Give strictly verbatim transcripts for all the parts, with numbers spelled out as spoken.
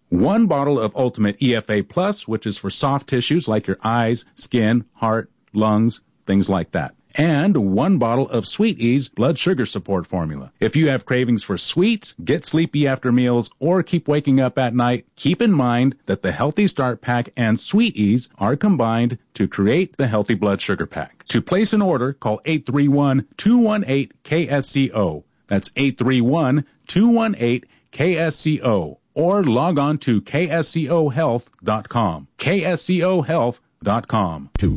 One bottle of Ultimate E F A Plus, which is for soft tissues like your eyes, skin, heart, lungs, things like that. And one bottle of Sweet Ease blood sugar support formula. If you have cravings for sweets, get sleepy after meals, or keep waking up at night, keep in mind that the Healthy Start Pack and Sweet Ease are combined to create the Healthy Blood Sugar Pack. To place an order, call eight three one, two one eight, K S C O. That's eight three one, two one eight, K S C O. Or log on to K S C O health dot com. K S C O health dot com. Two.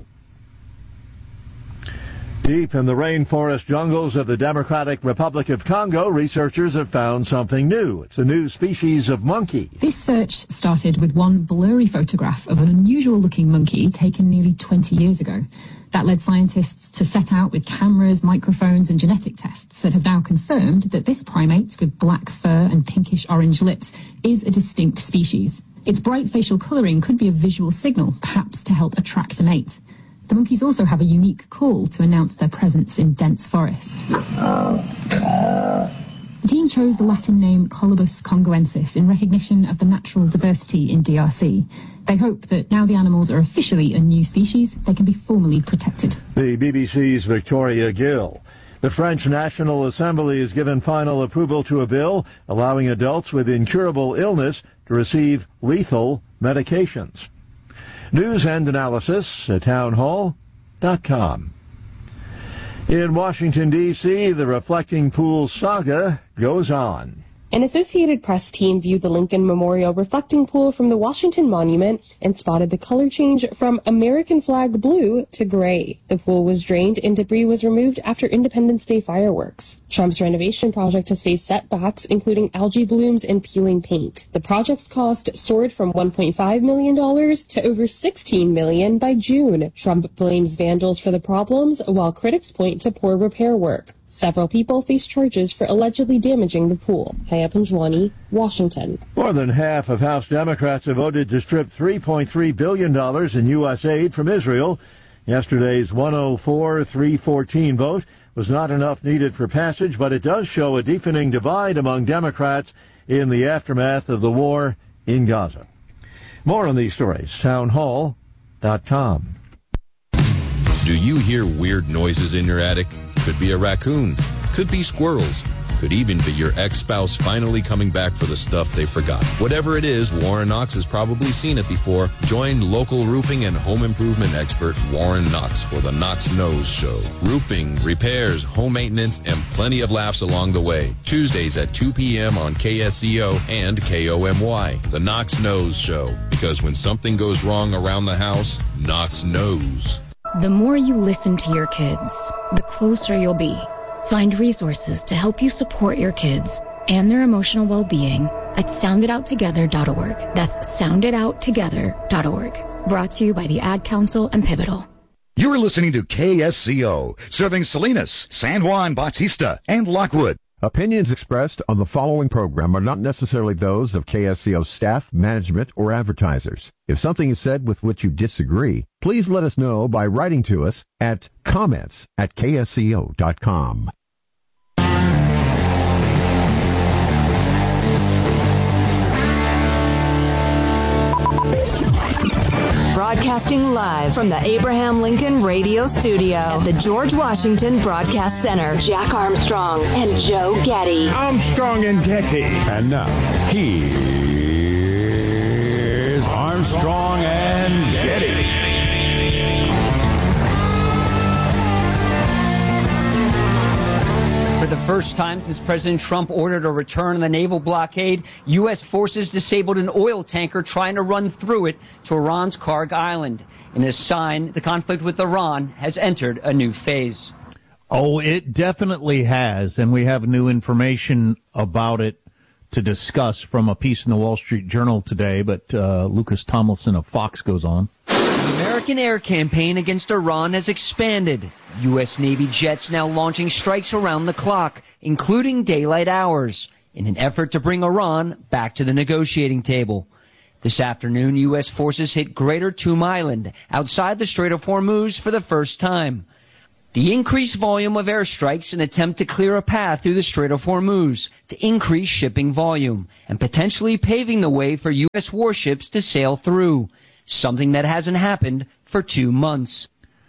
Deep in the rainforest jungles of the Democratic Republic of Congo, researchers have found something new. It's a new species of monkey. This search started with one blurry photograph of an unusual-looking monkey taken nearly twenty years ago. That led scientists to set out with cameras, microphones, and genetic tests that have now confirmed that this primate with black fur and pinkish-orange lips is a distinct species. Its bright facial colouring could be a visual signal, perhaps to help attract a mate. The monkeys also have a unique call to announce their presence in dense forest. Dean chose the Latin name Colobus congoensis in recognition of the natural diversity in D R C. They hope that now the animals are officially a new species, they can be formally protected. The B B C's Victoria Gill. The French National Assembly has given final approval to a bill allowing adults with incurable illness to receive lethal medications. News and analysis at town hall dot com. In Washington, D C, the Reflecting Pool saga goes on. An Associated Press team viewed the Lincoln Memorial reflecting pool from the Washington Monument and spotted the color change from American flag blue to gray. The pool was drained and debris was removed after Independence Day fireworks. Trump's renovation project has faced setbacks, including algae blooms and peeling paint. The project's cost soared from one point five million dollars to over sixteen million dollars by June. Trump blames vandals for the problems, while critics point to poor repair work. Several people face charges for allegedly damaging the pool. Haya Panjwani, Washington. More than half of House Democrats have voted to strip three point three billion dollars in U S aid from Israel. Yesterday's one oh four three fourteen vote was not enough needed for passage, but it does show a deepening divide among Democrats in the aftermath of the war in Gaza. More on these stories, town hall dot com. Do you hear weird noises in your attic? Could be a raccoon, could be squirrels, could even be your ex-spouse finally coming back for the stuff they forgot. Whatever it is, Warren Knox has probably seen it before. Join local roofing and home improvement expert Warren Knox for the Knox Knows Show. Roofing, repairs, home maintenance, and plenty of laughs along the way. Tuesdays at two p.m. on K S C O and K O M Y. The Knox Knows Show. Because when something goes wrong around the house, Knox knows. The more you listen to your kids, the closer you'll be. Find resources to help you support your kids and their emotional well-being at sound it out together dot org. That's sound it out together dot org. Brought to you by the Ad Council and Pivotal. You're listening to K S C O, serving Salinas, San Juan Bautista, and Lockwood. Opinions expressed on the following program are not necessarily those of K S C O staff, management, or advertisers. If something is said with which you disagree, please let us know by writing to us at comments at K S C O dot com. Broadcasting live from the Abraham Lincoln Radio Studio at the George Washington Broadcast Center. Jack Armstrong and Joe Getty. Armstrong and Getty. And now, here's Armstrong and Getty. For the first time since President Trump ordered a return of the naval blockade, U S forces disabled an oil tanker trying to run through it to Iran's Karg Island. In a sign, the conflict with Iran has entered a new phase. Oh, it definitely has, and we have new information about it to discuss from a piece in the Wall Street Journal today, but uh, Lucas Tomlinson of Fox goes on. The American air campaign against Iran has expanded. U S Navy jets now launching strikes around the clock, including daylight hours, in an effort to bring Iran back to the negotiating table. This afternoon, U S forces hit Greater Toom Island, outside the Strait of Hormuz, for the first time. The increased volume of airstrikes an attempt to clear a path through the Strait of Hormuz to increase shipping volume and potentially paving the way for U S warships to sail through, something that hasn't happened for two months.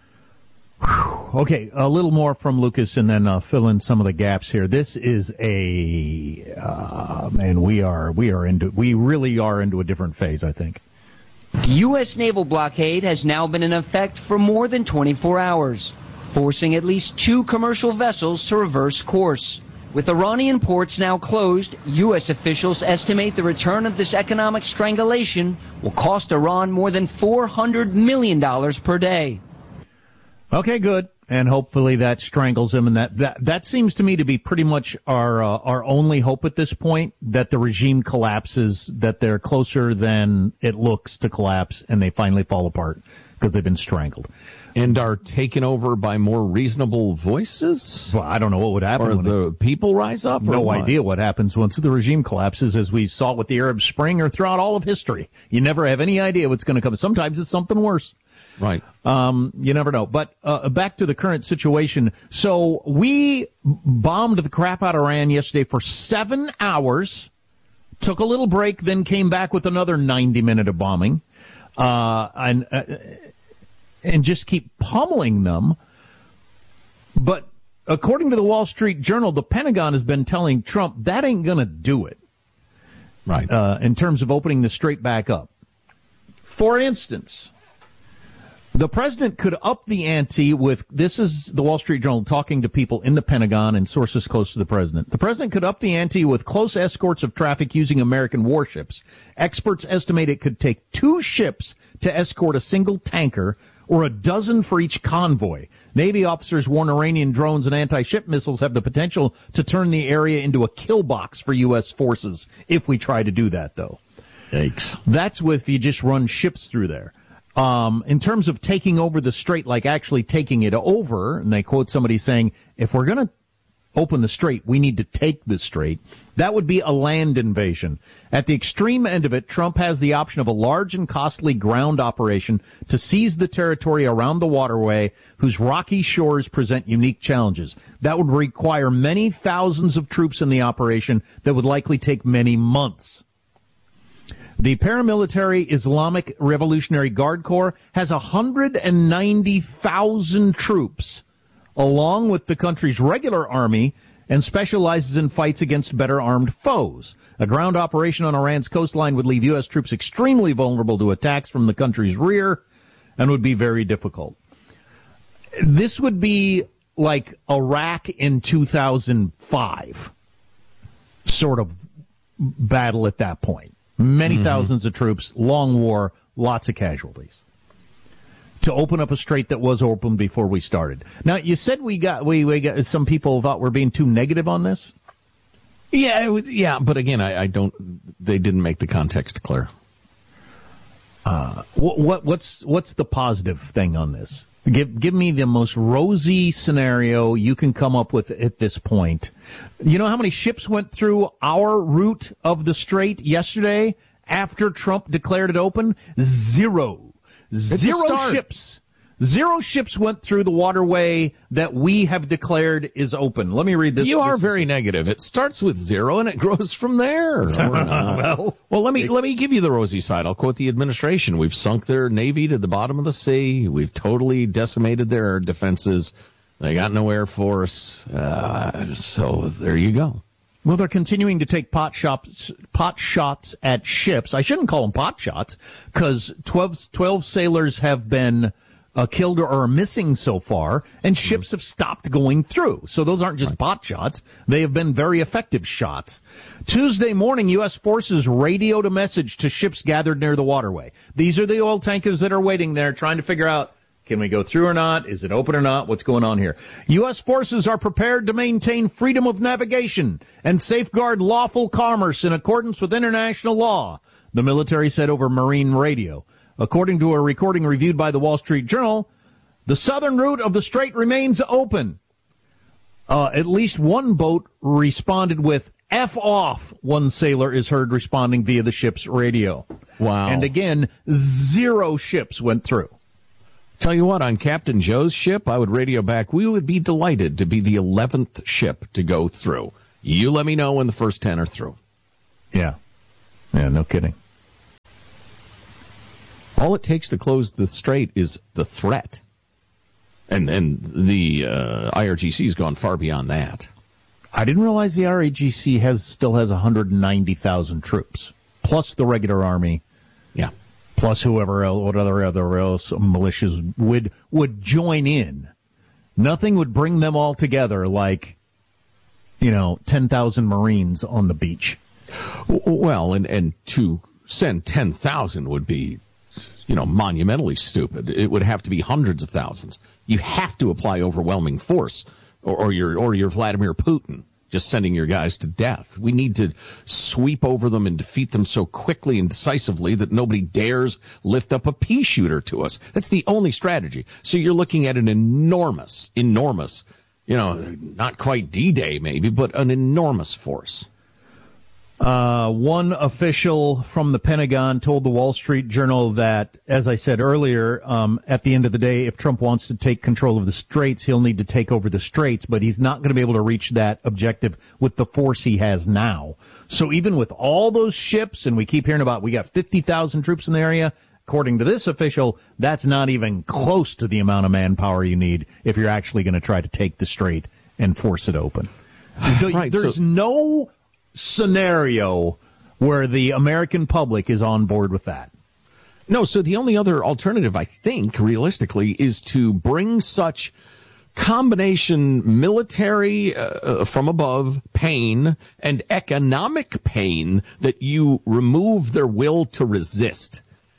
Okay, a little more from Lucas and then uh, fill in some of the gaps here. This is a, uh, man, we are, we are into, we really are into a different phase, I think. The U S naval blockade has now been in effect for more than twenty-four hours, forcing at least two commercial vessels to reverse course. With Iranian ports now closed, U S officials estimate the return of this economic strangulation will cost Iran more than four hundred million dollars per day. Okay, good. And hopefully that strangles him. And that, that, that seems to me to be pretty much our, uh, our only hope at this point, that the regime collapses, that they're closer than it looks to collapse, and they finally fall apart because they've been strangled. And are taken over by more reasonable voices? Well, I don't know what would happen. Or when the it, people rise up? No what? idea what happens once the regime collapses, as we saw with the Arab Spring or throughout all of history. You never have any idea what's going to come. Sometimes it's something worse. Right. Um, you never know. But uh, back to the current situation. So we bombed the crap out of Iran yesterday for seven hours, took a little break, then came back with another ninety minute of bombing, uh, and uh, and just keep pummeling them. But according to the Wall Street Journal, the Pentagon has been telling Trump that ain't going to do it. Right. Uh, in terms of opening the strait back up. For instance, the president could up the ante with, this is the Wall Street Journal talking to people in the Pentagon and sources close to the president. The president could up the ante with close escorts of traffic using American warships. Experts estimate it could take two ships to escort a single tanker or a dozen for each convoy. Navy officers warn Iranian drones and anti-ship missiles have the potential to turn the area into a kill box for U S forces if we try to do that, though. Yikes. That's with you just run ships through there. Um, in terms of taking over the strait, like actually taking it over, and they quote somebody saying, if we're going to open the strait, we need to take the strait. That would be a land invasion. At the extreme end of it, Trump has the option of a large and costly ground operation to seize the territory around the waterway, whose rocky shores present unique challenges. That would require many thousands of troops in the operation that would likely take many months. The paramilitary Islamic Revolutionary Guard Corps has one hundred ninety thousand troops, along with the country's regular army, and specializes in fights against better armed foes. A ground operation on Iran's coastline would leave U S troops extremely vulnerable to attacks from the country's rear and would be very difficult. This would be like Iraq in two thousand five sort of battle at that point. Many mm-hmm. thousands of troops, long war, lots of casualties. To open up a strait that was open before we started. Now, you said we got we, we got some people thought we're being too negative on this. Yeah, it was, yeah, but again, I, I don't. They didn't make the context clear. Uh, what, what what's what's the positive thing on this? Give give me the most rosy scenario you can come up with at this point. You know how many ships went through our route of the strait yesterday after Trump declared it open? Zero. It's Zero ships. Zero ships went through the waterway that we have declared is open. Let me read this. You are this very is... negative. It starts with zero and it grows from there. well, well, let me let me give you the rosy side. I'll quote the administration. We've sunk their navy to the bottom of the sea. We've totally decimated their defenses. They got no air force. Uh, so there you go. Well, they're continuing to take pot shots, pot shots at ships. I shouldn't call them pot shots because twelve, twelve sailors have been Uh, killed or are missing so far, and ships have stopped going through. So those aren't just pot shots. They have been very effective shots. Tuesday morning, U S forces radioed a message to ships gathered near the waterway. These are the oil tankers that are waiting there trying to figure out, can we go through or not? Is it open or not? What's going on here? U S forces are prepared to maintain freedom of navigation and safeguard lawful commerce in accordance with international law, the military said over marine radio. According to a recording reviewed by the Wall Street Journal, the southern route of the strait remains open. Uh, at least one boat responded with F off, one sailor is heard responding via the ship's radio. Wow. And again, zero ships went through. Tell you what, on Captain Joe's ship, I would radio back, we would be delighted to be the eleventh ship to go through. You let me know when the first ten are through. Yeah. Yeah, no kidding. All it takes to close the strait is the threat. And and the uh, I R G C has gone far beyond that. I didn't realize the R A G C has still has one hundred ninety thousand troops, plus the regular army. Yeah. Plus whoever else, what other other else militias would would join in. Nothing would bring them all together like, you know, ten thousand Marines on the beach. Well, and, and to send ten thousand would be, you know, monumentally stupid. It would have to be hundreds of thousands. You have to apply overwhelming force, or, or you're or you're Vladimir Putin, just sending your guys to death. We need to sweep over them and defeat them so quickly and decisively that nobody dares lift up a pea shooter to us. That's the only strategy. So you're looking at an enormous, enormous, you know, not quite D-Day maybe, but an enormous force. Uh, one official from the Pentagon told the Wall Street Journal that, as I said earlier, um, at the end of the day, if Trump wants to take control of the straits, he'll need to take over the straits, but he's not going to be able to reach that objective with the force he has now. So even with all those ships, and we keep hearing about we got fifty thousand troops in the area, according to this official, that's not even close to the amount of manpower you need if you're actually going to try to take the strait and force it open. Right, There's so- no scenario where the American public is on board with that. No, so the only other alternative, I think, realistically, is to bring such combination military uh, from above pain and economic pain that you remove their will to resist.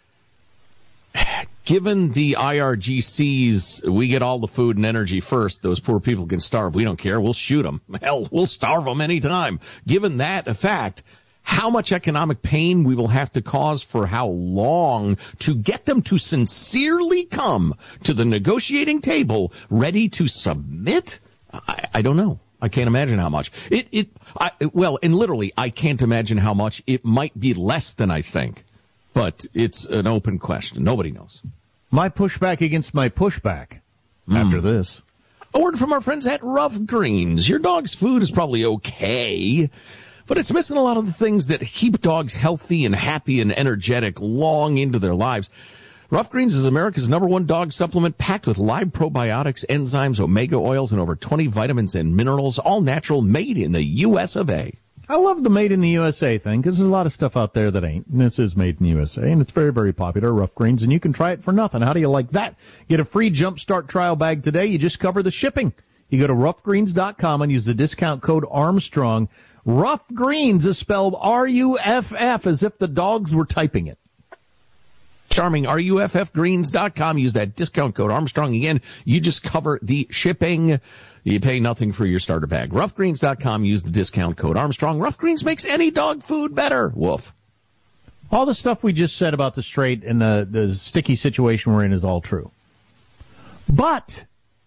Given the I R G C's, we get all the food and energy first, those poor people can starve. We don't care. We'll shoot them. Hell, we'll starve them anytime. Given that a fact, how much economic pain we will have to cause for how long to get them to sincerely come to the negotiating table ready to submit? I, I don't know. I can't imagine how much. It, it, I, well, and literally, I can't imagine how much. It might be less than I think. But it's an open question. Nobody knows. My pushback against my pushback mm. after this. A word from our friends at Rough Greens. Your dog's food is probably okay, but it's missing a lot of the things that keep dogs healthy and happy and energetic long into their lives. Rough Greens is America's number one dog supplement packed with live probiotics, enzymes, omega oils, and over twenty vitamins and minerals, all natural, made in the U S of A. I love the Made in the U S A thing because there's a lot of stuff out there that ain't. And this is Made in the U S A, and it's very, very popular, Rough Greens, and you can try it for nothing. How do you like that? Get a free Jumpstart trial bag today. You just cover the shipping. You go to rough greens dot com and use the discount code Armstrong. Rough Greens is spelled R U F F as if the dogs were typing it. Charming. R U F F greens dot com. Use that discount code Armstrong. Again, you just cover the shipping. You pay nothing for your starter bag. rough greens dot com. Use the discount code Armstrong. Rough Greens makes any dog food better. Woof. All the stuff we just said about the strait and the, the sticky situation we're in is all true. But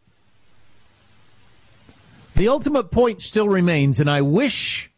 the ultimate point still remains, and I wish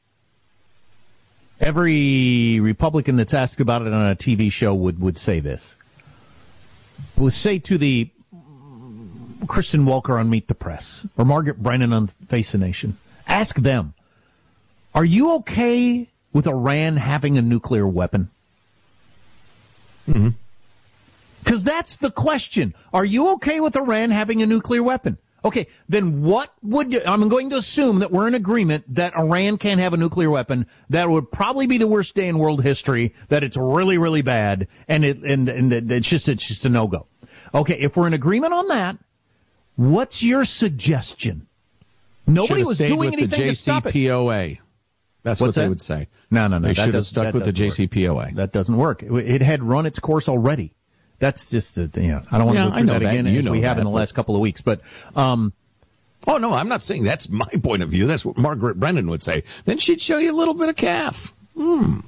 every Republican that's asked about it on a T V show would, would say this. Would say to the Kristen Welker on Meet the Press or Margaret Brennan on Face the Nation, ask them, are you okay with Iran having a nuclear weapon? Mm-hmm. Because that's the question. Are you okay with Iran having a nuclear weapon? Okay, then what would you, I'm going to assume that we're in agreement that Iran can't have a nuclear weapon. That would probably be the worst day in world history, that it's really, really bad, and it and, and it's just it's just a no-go. Okay, if we're in agreement on that, what's your suggestion? Nobody was doing anything to stop it. J C P O A. That's What's what they that? would say. No, no, no. They that should have does- stuck that with the doesn't J C P O A. work. That doesn't work. It, it had run its course already. That's just, a, you know, I don't want Yeah, to go I through know that that. again You as know we have that, in the but- last couple of weeks. But, um, Oh, no, I'm not saying that's my point of view. That's what Margaret Brennan would say. Then she'd show you a little bit of calf. Hmm.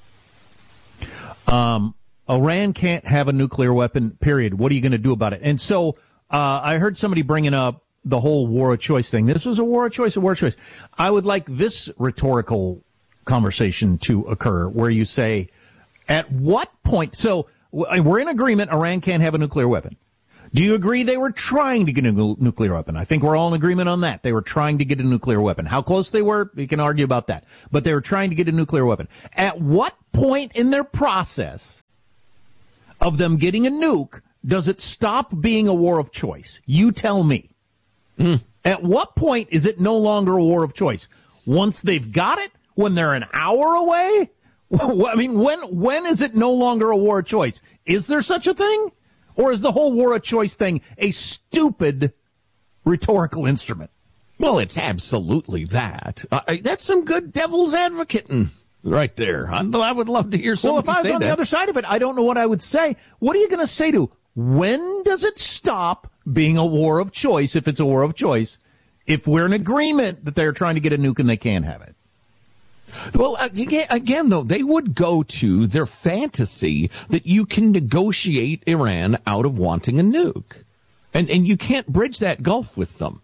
Um, Iran can't have a nuclear weapon, period. What are you going to do about it? And so uh, I heard somebody bringing up the whole war of choice thing. This was a war of choice, a war of choice. I would like this rhetorical conversation to occur where you say, at what point, so w- we're in agreement Iran can't have a nuclear weapon. Do you agree they were trying to get a nu- nuclear weapon? I think we're all in agreement on that. They were trying to get a nuclear weapon. How close they were, we can argue about that. But they were trying to get a nuclear weapon. At what point in their process of them getting a nuke does it stop being a war of choice? You tell me. Mm. At what point is it no longer a war of choice? Once they've got it? When they're an hour away? I mean, when when is it no longer a war of choice? Is there such a thing? Or is the whole war of choice thing a stupid rhetorical instrument? Well, it's absolutely that. Uh, that's some good devil's advocating right there. I, I would love to hear somebody Well, if I was say on that. the other side of it, I don't know what I would say. What are you going to say to, when does it stop being a war of choice, if it's a war of choice, if we're in agreement that they're trying to get a nuke and they can't have it? Well, again, again, though, they would go to their fantasy that you can negotiate Iran out of wanting a nuke. And and you can't bridge that gulf with them.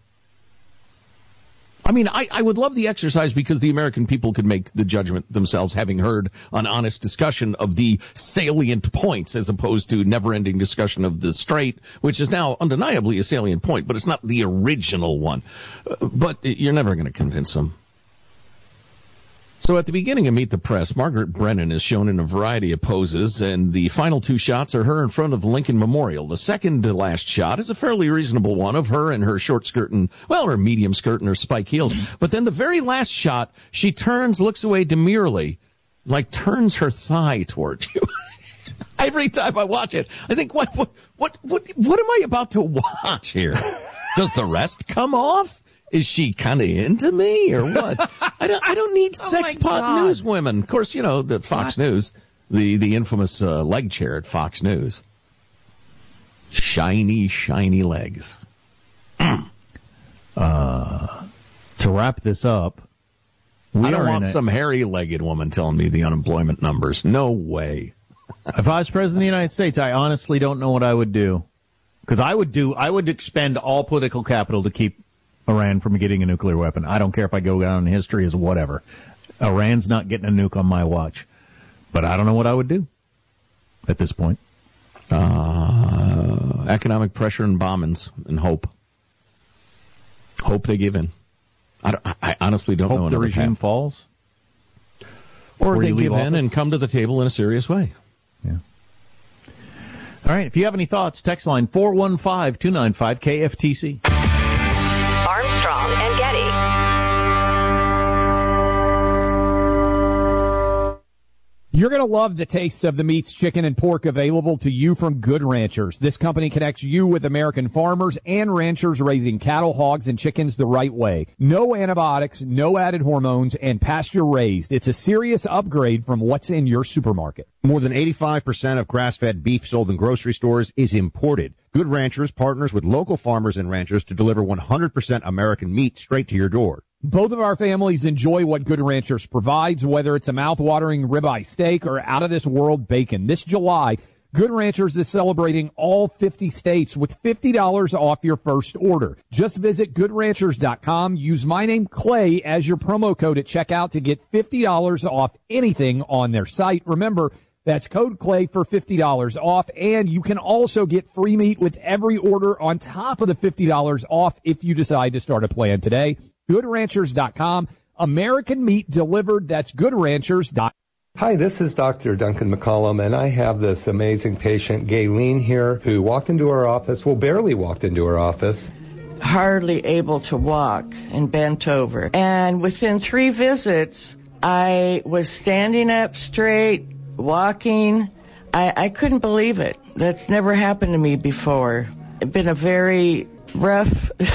I mean, I, I would love the exercise because the American people could make the judgment themselves, having heard an honest discussion of the salient points as opposed to never-ending discussion of the strait, which is now undeniably a salient point, but it's not the original one. Uh, but you're never going to convince them. So at the beginning of Meet the Press, Margaret Brennan is shown in a variety of poses, and the final two shots are her in front of the Lincoln Memorial. The second to last shot is a fairly reasonable one of her in her short skirt and, well, her medium skirt and her spike heels. But then the very last shot, she turns, looks away demurely, like turns her thigh towards you. Every time I watch it, I think, what, what, what, what, what am I about to watch here? Does the rest come off? Is she kind of into me or what? I don't. I don't need Oh sex pot news women. Of course, you know the Fox what? News, the the infamous uh, leg chair at Fox News. Shiny, shiny legs. Uh, to wrap this up, we I don't are want in a, some hairy-legged woman telling me the unemployment numbers. No way. If I was president of the United States, I honestly don't know what I would do, because I would do. I would expend all political capital to keep Iran from getting a nuclear weapon. I don't care if I go down in history as whatever. Iran's not getting a nuke on my watch. But I don't know what I would do at this point. Uh, economic pressure and bombings and hope. Hope they give in. I, don't, I honestly don't hope know. Hope the regime path. falls? Or, or they give in office? And come to the table in a serious way. Yeah. All right, if you have any thoughts, text line four one five, two nine five, K F T C. Armstrong and Getty. You're going to love the taste of the meats, chicken, and pork available to you from Good Ranchers. This company connects you with American farmers and ranchers raising cattle, hogs, and chickens the right way. No antibiotics, no added hormones, and pasture-raised. It's a serious upgrade from what's in your supermarket. More than eighty-five percent of grass-fed beef sold in grocery stores is imported. Good Ranchers partners with local farmers and ranchers to deliver one hundred percent American meat straight to your door. Both of our families enjoy what Good Ranchers provides, whether it's a mouth-watering ribeye steak or out-of-this-world bacon. This July, Good Ranchers is celebrating all fifty states with fifty dollars off your first order. Just visit good ranchers dot com. Use my name, Clay, as your promo code at checkout to get fifty dollars off anything on their site. Remember, that's code Clay for fifty dollars off, and you can also get free meat with every order on top of the fifty dollars off if you decide to start a plan today. good ranchers dot com. American meat delivered. That's good ranchers dot com. Hi, this is Doctor Duncan McCollum, and I have this amazing patient, Gayleen, here, who walked into our office, well, barely walked into our office. Hardly able to walk and bent over. And within three visits, I was standing up straight, walking. I, I couldn't believe it. That's never happened to me before. It's been a very rough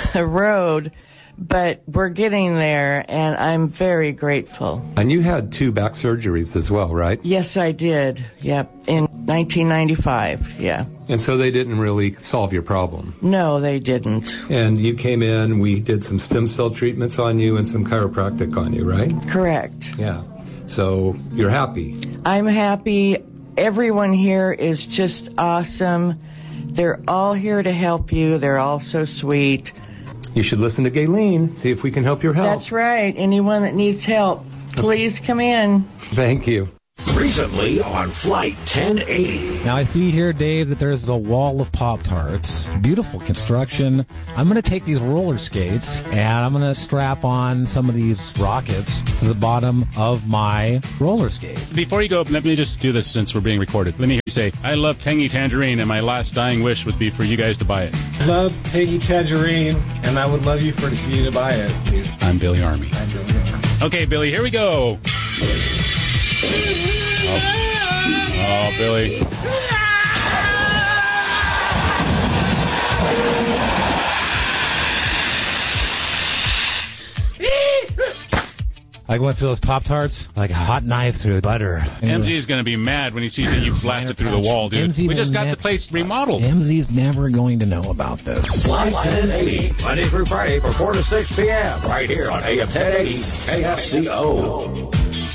road, but we're getting there, and I'm very grateful. And you had two back surgeries as well, right? Yes, I did. Yep, in nineteen ninety-five, yeah. And so they didn't really solve your problem? No, they didn't. And you came in, we did some stem cell treatments on you and some chiropractic on you, right? Correct. Yeah. So you're happy? I'm happy. Everyone here is just awesome. They're all here to help you. They're all so sweet. You should listen to Gayleen, see if we can help your health. That's right. Anyone that needs help, please come in. Thank you. Recently on Flight ten eighty. Now I see here, Dave, that there's a wall of Pop-Tarts. Beautiful construction. I'm going to take these roller skates and I'm going to strap on some of these rockets to the bottom of my roller skate. Before you go, let me just do this since we're being recorded. Let me hear you say, I love Tangy Tangerine, and my last dying wish would be for you guys to buy it. Love Tangy Tangerine, and I would love you for you to buy it, please. I'm Billy Army. I'm Billy Army. Okay, Billy, here we go. Oh, oh Billy. I went through those Pop-Tarts like a hot knife through butter. M Z is going to be mad when he sees that you blasted through the wall, dude. M Z we just got ne- the place remodeled. M Z's never going to know about this. Flight ten eighty, Monday through Friday from four to six p.m. right here on A M ten eighty K S C O.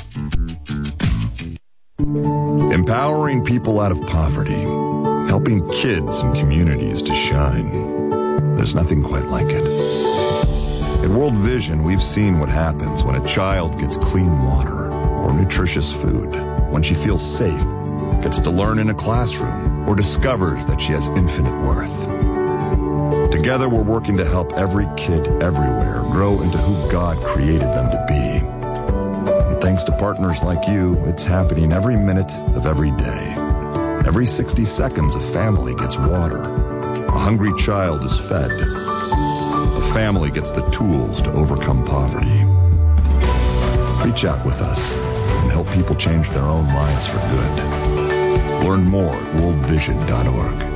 Empowering people out of poverty, helping kids and communities to shine. There's nothing quite like it. At World Vision, we've seen what happens when a child gets clean water or nutritious food, when she feels safe, gets to learn in a classroom, or discovers that she has infinite worth. Together, we're working to help every kid everywhere grow into who God created them to be. And thanks to partners like you, it's happening every minute of every day. Every sixty seconds, a family gets water. A hungry child is fed. A family gets the tools to overcome poverty. Reach out with us and help people change their own lives for good. Learn more at world vision dot org.